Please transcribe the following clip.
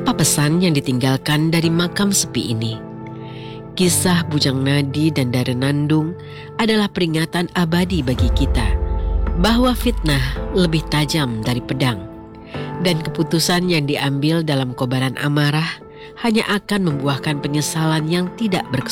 Apa pesan yang ditinggalkan dari makam sepi ini? Kisah Bujang Nadi dan Dara Nandung adalah peringatan abadi bagi kita bahwa fitnah lebih tajam dari pedang, dan keputusan yang diambil dalam kobaran amarah hanya akan membuahkan penyesalan yang tidak berkesudahan.